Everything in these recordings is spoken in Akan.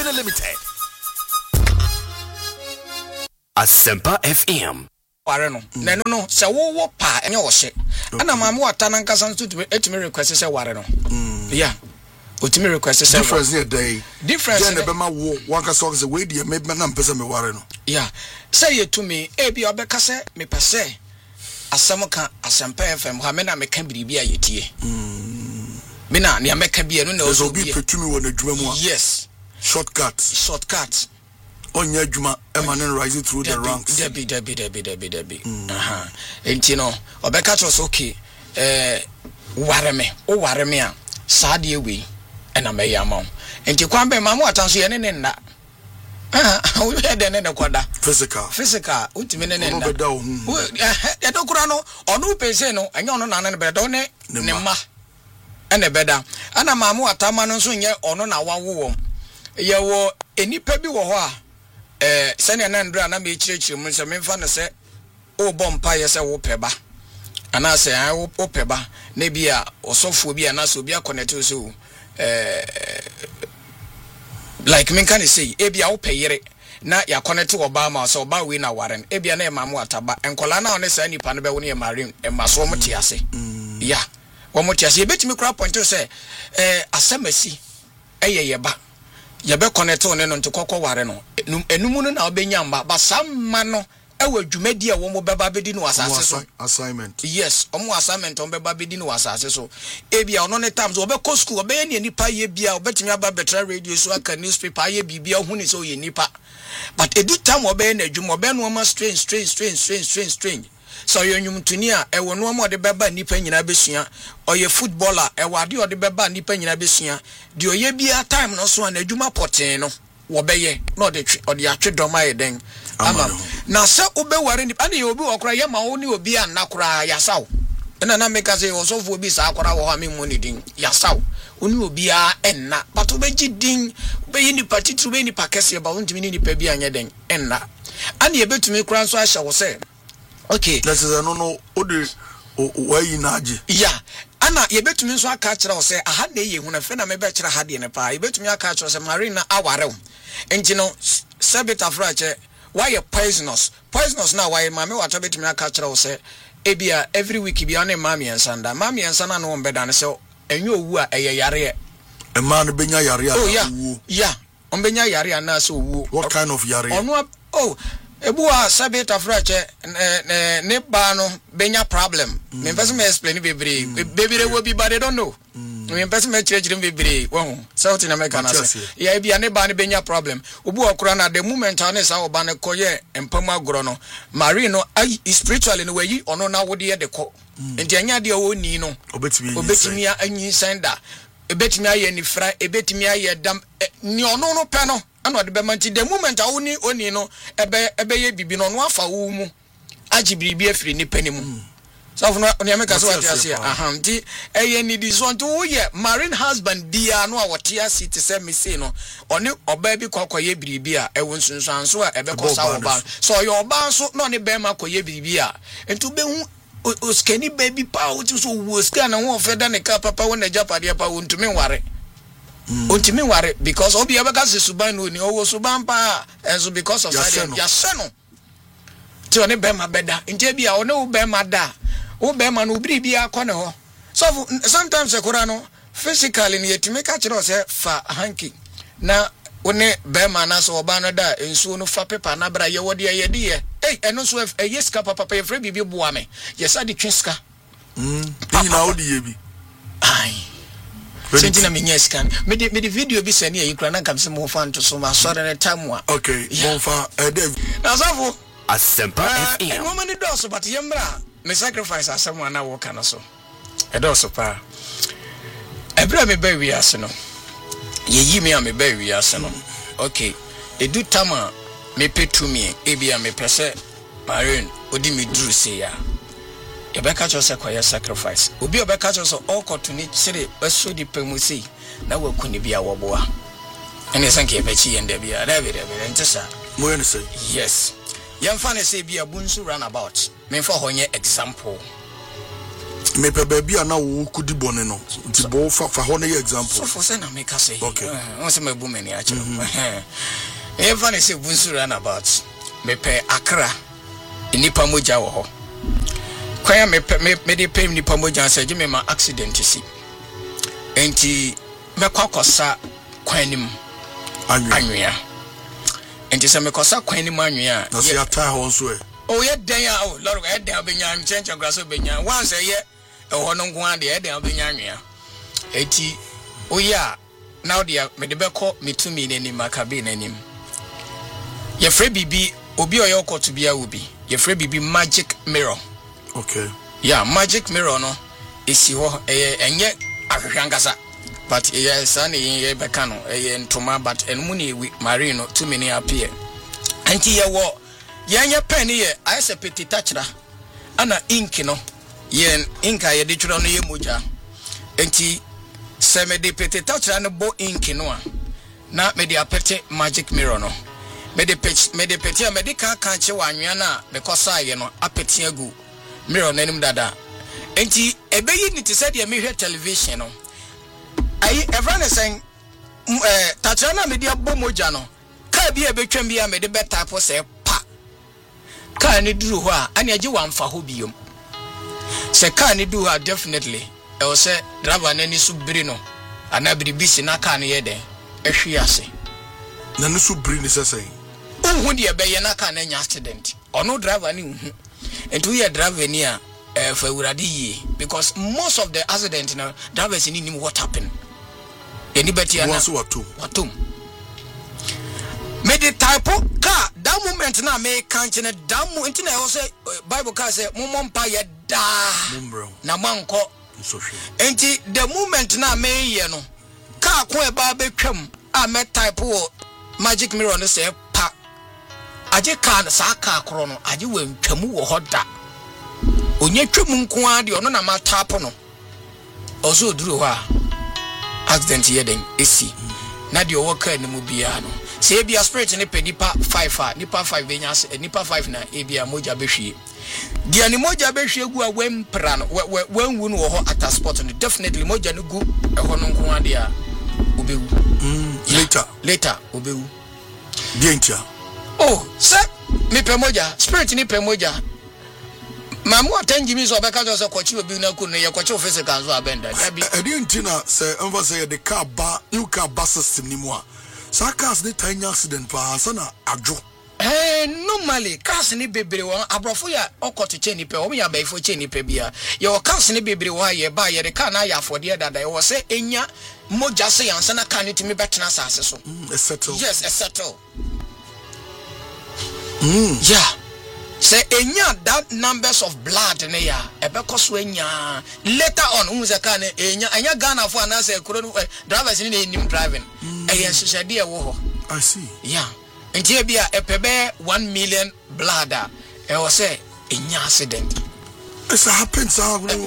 Nigeria Limited. Asempa FM. Wareno. Nenu no se wo pa enye wo hye. Ana mamu wata na nkasa nso etimi request se wareno. Yeah. Otimi request se difference here day. Difference. Then be ma wo one ka so say we dey me na mpesa me wareno. Yeah. Say ye to me e bi obeka se me pese asem ka Asempa FM ha me na me ka biribi ayetie. Me na ne ameka bi eno na oso bi petumi wo na dwuma mu a. Yes. Shortcut. Onya adwuma emanen rising through the ranks. Debi. Enti no obeka cho so okay ware me a saade ewe ena me yama. Enti kwan be mamu atanso ye ne nna. We had ne kwada. Physical utimi ne nna. E do kura no onu pese no anya ono na ne be do ne ma. Ene beda. Ana mamu atama no so nye ono na wawo. Ye wo enipa bi wo ho a sene na ndra na me chirechire mu se memfa ne se o bompa ye se wo peba ana se wo peba na bia osofo bi ana so bi connect so like men kan say e bia wo peyere na ya connect oba ma so oba we na waren e bia na e mamu ataba enkola na one sa nipa no be wo ne marine e maso mo tiase ya wo mo tiase e betimi kra point say asemasi eyeyeba yabe connect on no ntekokọ ware no enumu no na obenya mba basamma no ewa dwumadi a wo mo beba bedi no asase so assignment. Yes, omo assignment on beba bedi no asase so ebia ono ne times obekọ school obe ye nipa ye bia obetimi aba betra radio so aka newspaper ye bibia hu ni so ye nipa but edu time obe na adwuma obe no ma strange so yo nyumtuni a ewo no ma de beba nipa nyina besua oye footballer ewade ode beba nipa nyina besua de oye bia time no so na adwuma poten no wo beye no de atwe doma ye den ama na se obeware ni ane ye obi okra ye ma wo ni obi anakora yasaw na meka say osofo obi sa akora wo ha me mu ni din yasaw oni obi a enna but obeji din obeyi ni patitru be ni pakese ba wontimi ni nipa bi anye den enna ane ye betumi kura so ahye wo say okay let's say no odi why naji yeah ana ye betumi nso aka kire wo say aha na ye hu na fe na me be kire ha de ne pa ye betumi aka kire say marina aware enti no sabit afrache why you poisonous na why mama wata betumi aka kire wo say ebia every week bia na mama ensanda na no mbeda ne say enye owu a eye yare e man benya yare a owu yeah ombenya yare na so owu what kind of yare ono ebuwa sabit afrache ne ba no benya problem me person me explain bebre wo bi but they don't know me person me chire bebre wo South in America na say ya bia ne ba ne benya problem obu okura na the moment ane sa oba ne koye empam agoro no marine no spiritually no we ono na wode ye de ko enti anya de o ni no obetimi anyi senda ebetimi aye ni fra ebetimi aye dam ni ono no pe no ana de be manti the moment a woni oni no ebe ye bibi no no afa wo mu agi biribi afiri ni panimu so for no ne make so what ase nti eye ni di so nto wo ye marine husband dia no a wotia city say me say no oni oba bi kokoye biribi a ewo nsunsuanso a ebe kosa oba so yo oba so no ne be ma koye biribi a nto be hu oskani baby pa wo so wo ska na wo fe da ne ka papa wo na japade pa wo ntumi ware Untimi ware because obi abaka se suban no ni owo suban pa enso because of side yaseno ti one be ma beda nje bia one wo be ma da wo be ma no biri bia akọ ne ho so sometimes ekora no physically ni yetime ka kire o se fa hanky na one be ma na so oba no da enso no fa paper na bra ye wode ye de eno so yeska papa ye fra bibi boa me yesa de twiska ni na odi ye bi ai sentina minyeska me the video bi sene e kura na kam se mo fan to so ma sore ne tamwa okay mo fa na safo Asempa FM no mani do so but yemra me sacrifice asem na wo kana so e do so pa ebra me ba wi ase no ye yi me a me ba wi ase no okay e du tama me petumi e bia me pese marine odi me duru se ya Ebeka chose kwa sacrifice. Obi obeka chose okotuni chire baso di pemusi na wakuni bia woboa. Ene sanke ebechi yende bia David ntesa. Moyo ne say. Yes. Yamfa ne say bia bunsu runabout. Me for honye example. me pe baby na wo kudi bone no nti bo fa ho na example so for say na make us say okay won say mabu mani a chiro even if say bunsu run about me pe Accra nipa moja wo ho kwan me de pem nipa moja say me ma accident si enti me kwakosa kwan nim anwea enti say me kosa kwan nim anwea na say atai ho so e oh ye den a oh lord ye den obenya nchenche graso obenya once ye eho no nko ade ye den obenya anwea enti oya now dia me de beko metumi nanim makabe nanim ye frɛ bibi obi oyo koto bia obi ye frɛ bibi magic mirror okay yeah magic mirror no esi ho enye ahwehwankasa but ye san ye beka no ntoma but enmu na ewi marino too many appear anti ye wo ye pen ye ayese petita kyra ana ink no ye inka ye de twro no ye moja anti se me de petita kyra no bo ink no a na me de apete magic mirror no me de peti me de kan che wanwea na me kosa ye no apete agu mirror nanim dada enti ebeyi ni te said ye me hwe television no ai everyone saying tachana na me de abo moja no ka bia betwam bia me de beta po se pa ka ni duru ho a ani age wamfa ho biom se ka ni duru ha definitely e o se driver na ni subiri no ana bisi na ka ne ye den ehwe ase na ni subiri ni sese hu de be ye na ka na nya accident ono driver ni hu ento ye driver ni a fa urade yi because most of the accident now drivers ni nim what happened anybody ana watum me the type car that moment na me kan chene damu enti na yo say bible car say mompa ye da na manko so hwe enti the moment na me ye no car ko e ba betwam a me type wo magic mirror no say pa aje car na sa car kro no aje wantwamu wo hoda onye twam nko ade ono na ma tap no ozo duru ho a accident ye den esi na de owo car ni mu bia no se bia spirit ni pe nipa 5 nipa 5 benya nipa 5 na ebia moja behwie dia ni moja behwie gu a wempra no wanwu no ho at spot no definitely moja no gu eho no nko ade a obewu later obewu dientia oh se mi pe moja spirit ni pe moja mamu atanjimi so beka jo se kwachi obi na ku no ye kwachi office kan so abenda dabi dientina se enva se the car ba new car bus system ni mu a sakas ni tanya accident pa sana adwo normally cars ni bebre won abrofo ya okoto che ni pe o ya baifo che ni pe bia ye o cars ni bebre wa ye ba ye de car na ya afode dada ye wo se enya moja se yansa na car ni timi betena asase so settle yes a settle yeah say enya that numbers of blood ne ya ebekoso enya later on unze car ne enya Ghana for na say kuro drivers ni nim driving eyen hyehyade e wo ho I see yeah enti bia epebe 1 million blood e wo say enya accident it happens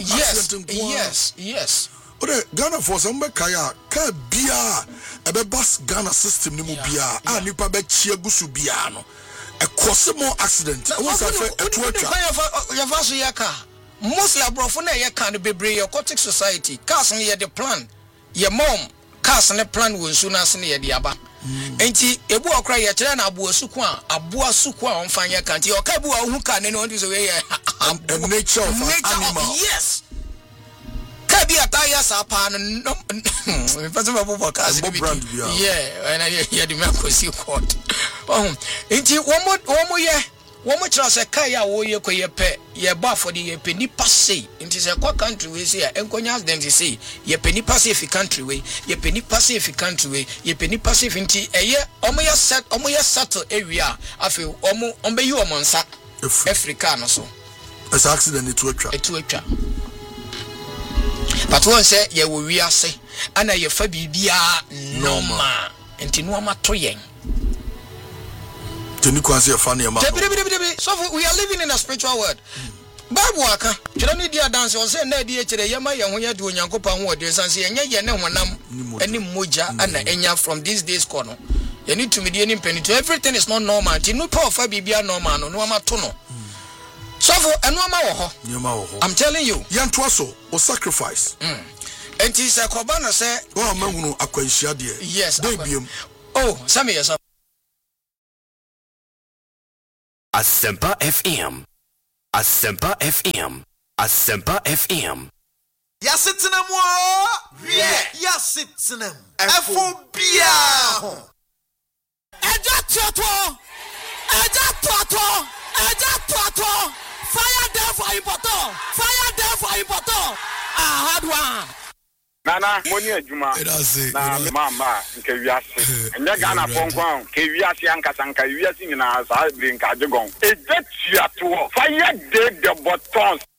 yes ore Ghana for some kaya ka bia ebe bus Ghana system ni mu bia a nipa be chia gusu bia no a cosmo accident what's that ya faso ya ka mostly abrofo na ya ka no bebre ya aquatic society cars ne ye the plan ye mom cars ne plan wonsu na se ne ye de aba enti ebu okra ye kire na aboasuku a onfanya kan ti oka ebu ohu ka ne no wan so we ye nature of animal yes ka bi ataya sa pa no me faso babo cars ni bi yeah and ye de me akosi court enti womo kira se kai a wo ye koye pe ye ba afode ye pe nipa sei enti se kwa country we sei enkonya accident sei ye pe nipa sei fi country we ye pe nipa sei fi country we ye pe nipa sei fi nti eye omo ye settle area afi omo yi omo nsa Africa no so as accident it atwa but one say ye wo wi ase ana ye fa bibia normal enti no ma to yen so we are living in a spiritual world. Bible aka tell me dia dance on say na dia kire yema ye ho ya de onyankopa ho ode sanse enye ye ne honam ani moja ana enya from these days kono you need to me any penny to everything is not normal ti no power fa bibia normal no ma to no Sofo enoma wo ho. Nyoma wo ho. I'm telling you. Yanto so o sacrifice. Enti se koba no se o mahunu akwanhia de. Yes. Dey biem. Oh, Sammy yourself. Asempa FM. Asempa FM. Asempa FM. Yasitinem wo. Yasitinem. Efobia ho. Eja toto. Fire there for important. Hard one. Nana, money adwuma. Na mama nke wiase. Enye Ghana ponkwan ke wiase ankasanka wiase nyina sa brinka jegon. Eje tuato. Fire de buttons.